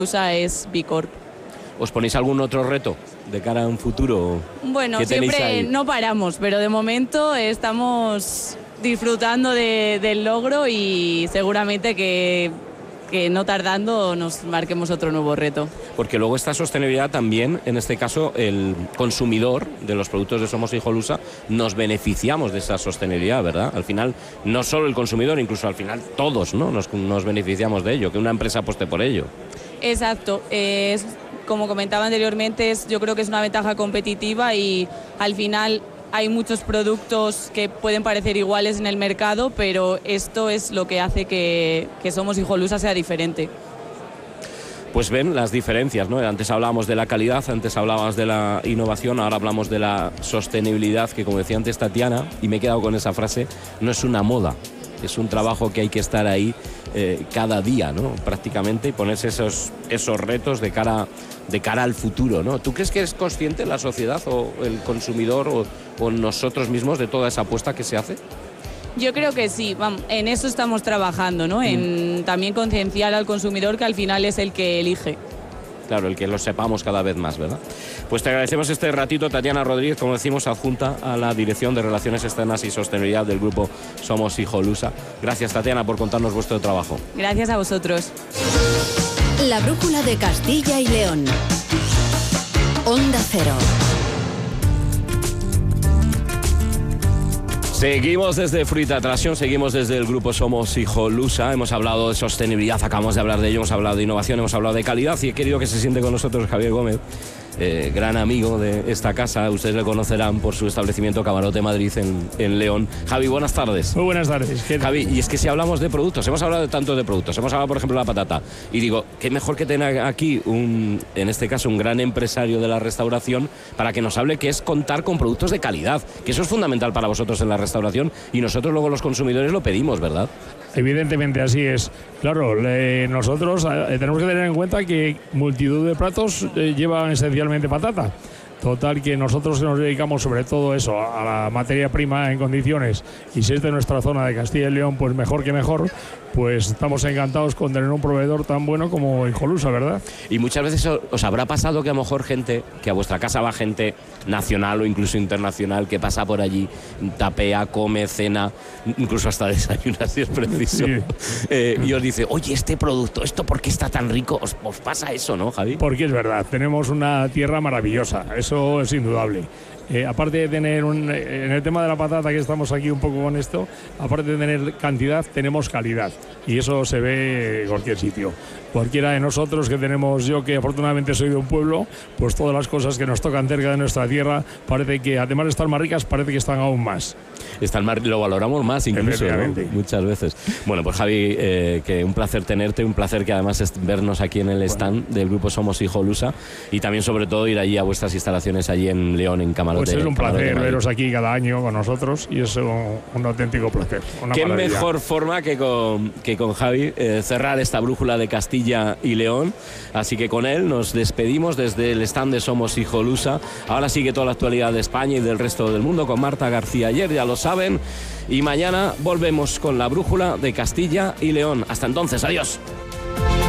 Hijolusa es B Corp. ¿Os ponéis algún otro reto de cara a un futuro? Bueno, siempre no paramos, pero de momento estamos disfrutando del logro y seguramente que no tardando nos marquemos otro nuevo reto. Porque luego esta sostenibilidad también, en este caso, el consumidor de los productos de Somos Hijolusa nos beneficiamos de esa sostenibilidad, ¿verdad? Al final, no solo el consumidor, incluso al final todos, ¿no? nos beneficiamos de ello, que una empresa apueste por ello. Exacto. Como comentaba anteriormente, yo creo que es una ventaja competitiva y al final hay muchos productos que pueden parecer iguales en el mercado, pero esto es lo que hace que Somos Hijolusa sea diferente. Pues ven las diferencias, ¿no? Antes hablábamos de la calidad, antes hablabas de la innovación, ahora hablamos de la sostenibilidad, que como decía antes Tatiana, y me he quedado con esa frase, no es una moda, es un trabajo que hay que estar ahí cada día, ¿no? Prácticamente, y ponerse esos retos de cara al futuro, ¿no? ¿Tú crees que es consciente la sociedad o el consumidor o nosotros mismos de toda esa apuesta que se hace? Yo creo que sí, en eso estamos trabajando, ¿no? En también concienciar al consumidor, que al final es el que elige. Claro, el que lo sepamos cada vez más, ¿verdad? Pues te agradecemos este ratito, Tatiana Rodríguez, como decimos, adjunta a la Dirección de Relaciones Externas y Sostenibilidad del grupo Somos Hijolusa. Gracias, Tatiana, por contarnos vuestro trabajo. Gracias a vosotros. La brújula de Castilla y León. Onda Cero. Seguimos desde Fruita Tracción, seguimos desde el grupo Somos Hijolusa. Hemos hablado de sostenibilidad, acabamos de hablar de ello, hemos hablado de innovación, hemos hablado de calidad y he querido que se siente con nosotros Javier Gómez, gran amigo de esta casa. Ustedes le conocerán por su establecimiento Camarote Madrid en León. Javi, buenas tardes. Muy buenas tardes. Javi, y es que si hablamos de productos, hemos hablado de tanto de productos, hemos hablado por ejemplo de la patata, y digo, qué mejor que tener aquí en este caso un gran empresario de la restauración para que nos hable que es contar con productos de calidad, que eso es fundamental para vosotros en la restauración y nosotros luego los consumidores lo pedimos, ¿verdad? Evidentemente así es. Claro, nosotros tenemos que tener en cuenta que multitud de platos llevan esencialmente patata. Total, que nosotros nos dedicamos sobre todo eso, a la materia prima en condiciones, y si es de nuestra zona de Castilla y León, pues mejor que mejor, pues estamos encantados con tener un proveedor tan bueno como Hijolusa, ¿verdad? Y muchas veces os habrá pasado que a lo mejor que a vuestra casa va gente nacional o incluso internacional que pasa por allí, tapea, come, cena, incluso hasta desayuna si es preciso, sí. Y os dice, oye, este producto, ¿esto por qué está tan rico? ¿Os pasa eso, no, Javi? Porque es verdad, tenemos una tierra maravillosa, eso es indudable. Aparte de tener en el tema de la patata, que estamos aquí un poco con esto, aparte de tener cantidad, tenemos calidad, y eso se ve en cualquier sitio. Cualquiera de nosotros que tenemos, yo que afortunadamente soy de un pueblo, pues todas las cosas que nos tocan cerca de nuestra tierra, parece que además de estar más ricas, parece que están aún más. Lo valoramos más incluso, ¿no? Muchas veces. Bueno, pues Javi, que un placer tenerte, un placer que además es vernos aquí en el stand del grupo Somos Hijolusa, y también sobre todo ir allí a vuestras instalaciones allí en León, en Camarote. Pues es un placer veros aquí cada año con nosotros y es un auténtico placer. Qué mejor forma que con Javi cerrar esta brújula de Castilla y León. Así que con él nos despedimos desde el stand de Somos Hijolusa. Ahora sigue toda la actualidad de España y del resto del mundo con Marta García Ayer, ya lo saben. Y mañana volvemos con la brújula de Castilla y León. Hasta entonces, adiós.